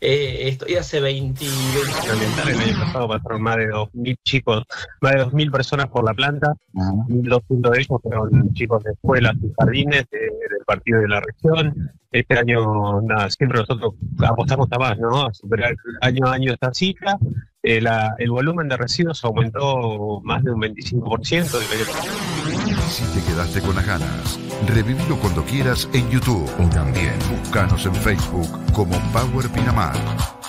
Estoy hace 20 Fundamental, el año pasado pasaron más de 2.000 chicos, más de 2.000 personas por la planta. 1.200 de ellos fueron chicos de escuelas y jardines del partido de la región. Este año, nada, siempre nosotros apostamos a más, ¿no? A superar año a año esta cifra. El volumen de residuos aumentó más de un 25% del año pasado. Y si te quedaste con las ganas, revivilo cuando quieras en YouTube. También búscanos en Facebook como Power Pinamar.